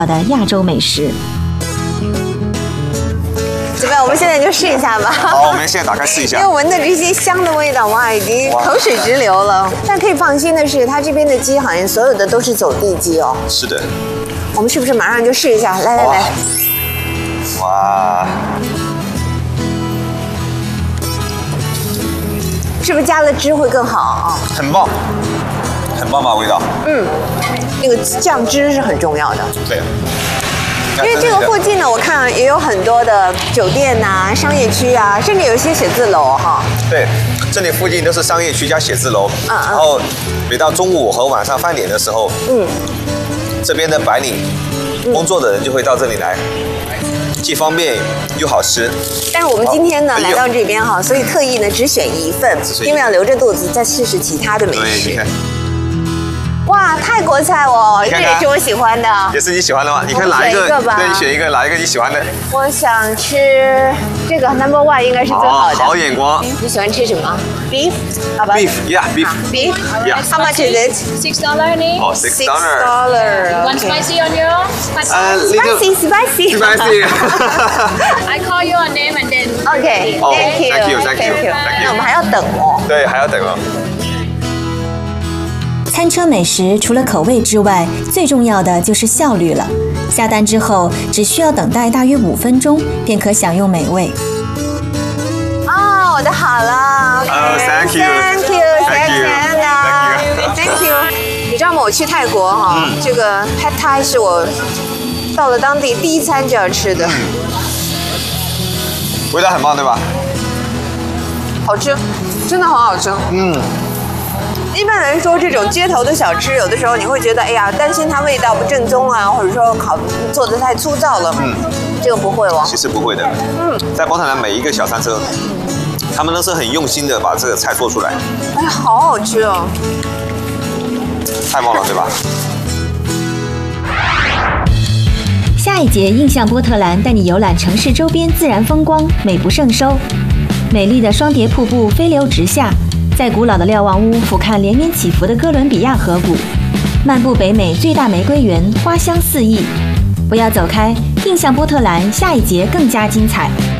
的亚洲美食。 怎么样？我们现在就试一下吧。 好，我们现在打开试一下。 因为闻的这些香的味道，哇，已经口水直流了。但可以放心的是，它这边的鸡好像所有的都是走地鸡哦。 是的。 我们是不是马上就试一下？来来来。 哇。 是不是加了汁会更好啊？ 很棒，很棒吧味道。 那个酱汁是很重要的。 对。 因为这个附近呢，我看也有很多的酒店啊、商业区啊，甚至有一些写字楼哈。 对，这里附近都是商业区加写字楼。然后每到中午和晚上饭点的时候，这边的白领工作的人就会到这里来，既方便又好吃。 但是我们今天呢来到这边哈，所以特意呢只选一份，因为要留着肚子再试试其他的美食。 对，你看。 哇，泰国菜哦，这也是我喜欢的。 也是你喜欢的吗？你看哪一个？对，你选一个，哪一个你喜欢的？ 我想吃这个 number one 应该是最好的。 好眼光。 你喜欢吃什么 ？Beef？ 好吧。 Beef， yeah， beef。 Beef？ Yeah。 How much is it? $6 only. Oh, $6. One spicy on your? Spicy. I call your name and then. Okay. Thank you. 那我们还要等哦。 对，还要等哦。 餐车美食除了口味之外，最重要的就是效率了。下单之后，只需要等待大约5分钟，便可享用美味。 哦，我的好了。 Thank you. Thank you. 你知道吗？我去泰国哈，这个 Pad Thai 是我到了当地第一餐就要吃的。 味道很棒，对吧？ 好吃，真的很好吃。一般来说，这种街头的小吃，有的时候你会觉得，哎呀，担心它味道不正宗啊，或者说做的太粗糙了。这个不会哦。 其实不会的。在波特兰每一个小餐车，他们都是很用心的把这个菜做出来。 哎呀，好好吃哦！ 太棒了，对吧？ 下一节印象波特兰带你游览城市周边自然风光，美不胜收。美丽的双叠瀑布飞流直下。在古老的瞭望屋俯瞰连绵起伏的哥伦比亚河谷，漫步北美最大玫瑰园，花香四溢。不要走开，印象波特兰下一节更加精彩。